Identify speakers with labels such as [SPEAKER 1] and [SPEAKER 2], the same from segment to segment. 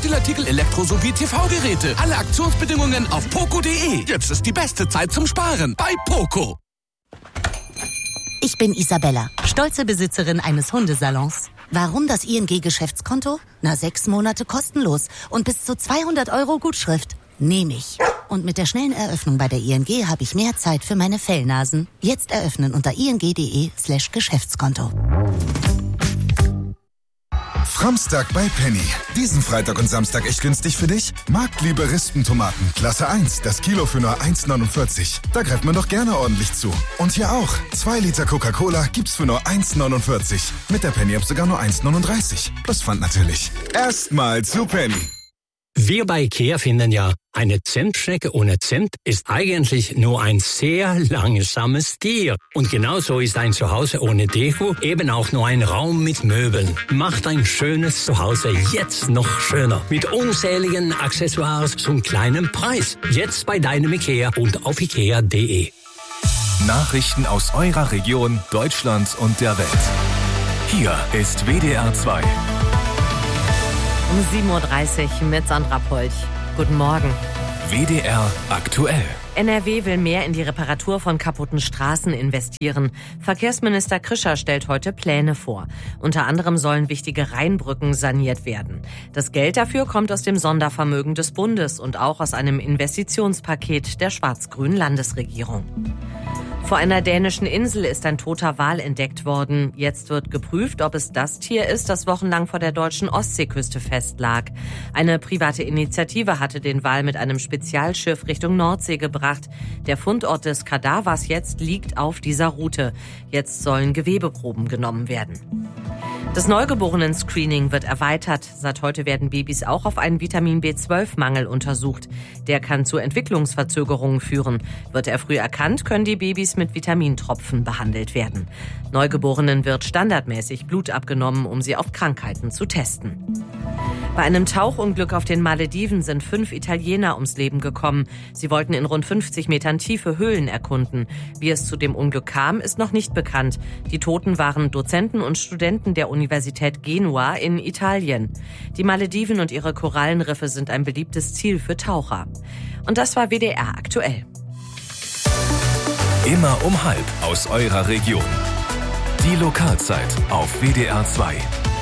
[SPEAKER 1] Textilartikel, Elektro- sowie TV-Geräte. Alle Aktionsbedingungen auf poco.de. Jetzt ist die beste Zeit zum Sparen bei Poco.
[SPEAKER 2] Ich bin Isabella, stolze Besitzerin eines Hundesalons. Warum das ING-Geschäftskonto? 6 Monate kostenlos und bis zu 200 € Gutschrift. Nehme ich. Und mit der schnellen Eröffnung bei der ING habe ich mehr Zeit für meine Fellnasen. Jetzt eröffnen unter ing.de/Geschäftskonto.
[SPEAKER 3] Framstag bei Penny. Diesen Freitag und Samstag echt günstig für dich? Marktliebe Rispentomaten, Klasse 1, das Kilo für nur 1,49. Da greift man doch gerne ordentlich zu. Und hier auch, 2 Liter Coca-Cola gibt's für nur 1,49. Mit der Penny-App sogar nur 1,39. Plus Pfand natürlich. Erstmal zu Penny.
[SPEAKER 4] Wir bei IKEA finden ja, eine Zimtschnecke ohne Zimt ist eigentlich nur ein sehr langsames Tier. Und genauso ist ein Zuhause ohne Deko eben auch nur ein Raum mit Möbeln. Macht ein schönes Zuhause jetzt noch schöner. Mit unzähligen Accessoires zum kleinen Preis. Jetzt bei deinem IKEA und auf ikea.de.
[SPEAKER 5] Nachrichten aus eurer Region, Deutschland und der Welt. Hier ist WDR 2.
[SPEAKER 6] Um 7.30 Uhr mit Sandra Polch. Guten Morgen.
[SPEAKER 5] WDR aktuell.
[SPEAKER 6] NRW will mehr in die Reparatur von kaputten Straßen investieren. Verkehrsminister Krischer stellt heute Pläne vor. Unter anderem sollen wichtige Rheinbrücken saniert werden. Das Geld dafür kommt aus dem Sondervermögen des Bundes und auch aus einem Investitionspaket der schwarz-grünen Landesregierung. Vor einer dänischen Insel ist ein toter Wal entdeckt worden. Jetzt wird geprüft, ob es das Tier ist, das wochenlang vor der deutschen Ostseeküste festlag. Eine private Initiative hatte den Wal mit einem Spezialschiff Richtung Nordsee gebracht. Der Fundort des Kadavers jetzt liegt auf dieser Route. Jetzt sollen Gewebeproben genommen werden. Das Neugeborenen-Screening wird erweitert. Seit heute werden Babys auch auf einen Vitamin-B12-Mangel untersucht. Der kann zu Entwicklungsverzögerungen führen. Wird er früh erkannt, können die Babys mit Vitamintropfen behandelt werden. Neugeborenen wird standardmäßig Blut abgenommen, um sie auf Krankheiten zu testen. Bei einem Tauchunglück auf den Malediven sind 5 Italiener ums Leben gekommen. Sie wollten in rund 50 Metern Tiefe Höhlen erkunden. Wie es zu dem Unglück kam, ist noch nicht bekannt. Die Toten waren Dozenten und Studenten der Universität Genua in Italien. Die Malediven und ihre Korallenriffe sind ein beliebtes Ziel für Taucher. Und das war WDR aktuell.
[SPEAKER 5] Immer um 12:30 aus eurer Region. Die Lokalzeit auf WDR 2.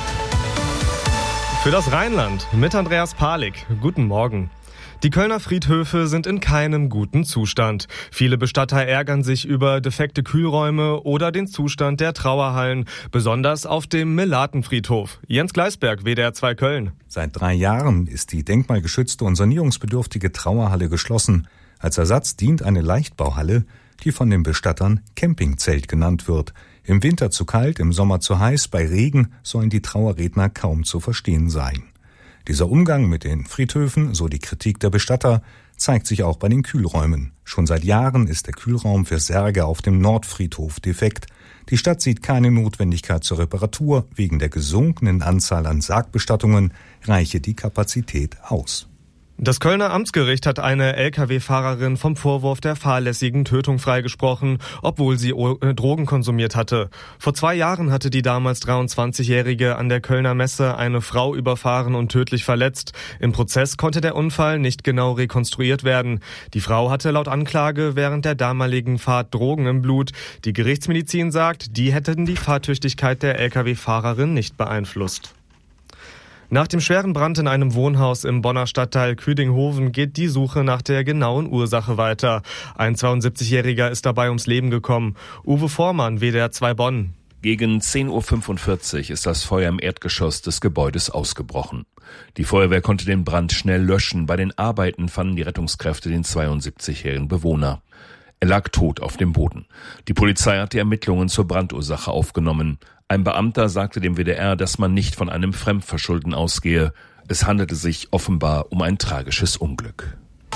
[SPEAKER 7] Für das Rheinland mit Andreas Palik. Guten Morgen. Die Kölner Friedhöfe sind in keinem guten Zustand. Viele Bestatter ärgern sich über defekte Kühlräume oder den Zustand der Trauerhallen, besonders auf dem Melatenfriedhof. Jens Gleisberg, WDR 2 Köln.
[SPEAKER 8] Seit 3 Jahren ist die denkmalgeschützte und sanierungsbedürftige Trauerhalle geschlossen. Als Ersatz dient eine Leichtbauhalle, die von den Bestattern Campingzelt genannt wird. Im Winter zu kalt, im Sommer zu heiß, bei Regen sollen die Trauerredner kaum zu verstehen sein. Dieser Umgang mit den Friedhöfen, so die Kritik der Bestatter, zeigt sich auch bei den Kühlräumen. Schon seit Jahren ist der Kühlraum für Särge auf dem Nordfriedhof defekt. Die Stadt sieht keine Notwendigkeit zur Reparatur. Wegen der gesunkenen Anzahl an Sargbestattungen reiche die Kapazität aus.
[SPEAKER 7] Das Kölner Amtsgericht hat eine Lkw-Fahrerin vom Vorwurf der fahrlässigen Tötung freigesprochen, obwohl sie Drogen konsumiert hatte. Vor 2 Jahren hatte die damals 23-Jährige an der Kölner Messe eine Frau überfahren und tödlich verletzt. Im Prozess konnte der Unfall nicht genau rekonstruiert werden. Die Frau hatte laut Anklage während der damaligen Fahrt Drogen im Blut. Die Gerichtsmedizin sagt, die hätten die Fahrtüchtigkeit der Lkw-Fahrerin nicht beeinflusst. Nach dem schweren Brand in einem Wohnhaus im Bonner Stadtteil Küdinghoven geht die Suche nach der genauen Ursache weiter. Ein 72-Jähriger ist dabei ums Leben gekommen. Uwe Vormann, WDR 2 Bonn.
[SPEAKER 9] Gegen 10.45 Uhr ist das Feuer im Erdgeschoss des Gebäudes ausgebrochen. Die Feuerwehr konnte den Brand schnell löschen. Bei den Arbeiten fanden die Rettungskräfte den 72-jährigen Bewohner. Er lag tot auf dem Boden. Die Polizei hat die Ermittlungen zur Brandursache aufgenommen. Ein Beamter sagte dem WDR, dass man nicht von einem Fremdverschulden ausgehe. Es handelte sich offenbar um ein tragisches Unglück.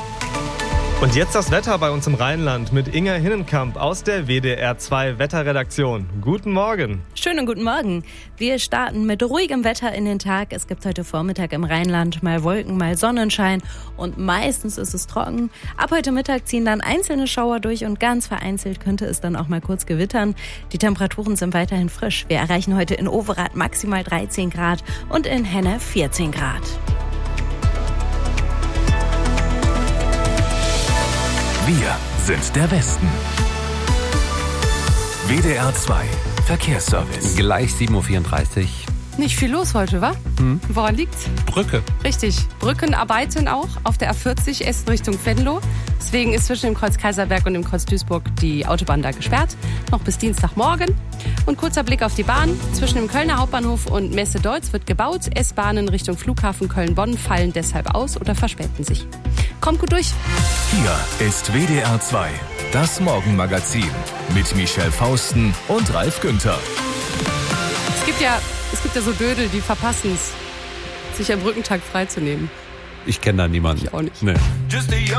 [SPEAKER 7] Und jetzt das Wetter bei uns im Rheinland mit Inga Hinnenkamp aus der WDR 2 Wetterredaktion. Guten Morgen.
[SPEAKER 10] Schönen guten Morgen. Wir starten mit ruhigem Wetter in den Tag. Es gibt heute Vormittag im Rheinland mal Wolken, mal Sonnenschein und meistens ist es trocken. Ab heute Mittag ziehen dann einzelne Schauer durch und ganz vereinzelt könnte es dann auch mal kurz gewittern. Die Temperaturen sind weiterhin frisch. Wir erreichen heute in Overath maximal 13 Grad und in Henne 14 Grad.
[SPEAKER 5] Wir sind der Westen. WDR 2 Verkehrsservice.
[SPEAKER 11] Gleich 7.34 Uhr.
[SPEAKER 12] Nicht viel los heute, wa? Woran liegt's?
[SPEAKER 11] Brücke.
[SPEAKER 12] Richtig. Brückenarbeiten auch auf der A40 Essen Richtung Venlo. Deswegen ist zwischen dem Kreuz Kaiserberg und dem Kreuz Duisburg die Autobahn da gesperrt. Noch bis Dienstagmorgen. Und kurzer Blick auf die Bahn. Zwischen dem Kölner Hauptbahnhof und Messe-Deutz wird gebaut. S-Bahnen Richtung Flughafen Köln-Bonn fallen deshalb aus oder verspäten sich. Kommt gut durch.
[SPEAKER 5] Hier ist WDR 2, das Morgenmagazin mit Michelle Fausten und Ralf Günther.
[SPEAKER 12] Es gibt ja so Dödel, die verpassen es, sich am Brückentag freizunehmen.
[SPEAKER 11] Ich kenne da niemanden.
[SPEAKER 12] Ich auch nicht.
[SPEAKER 11] Nee.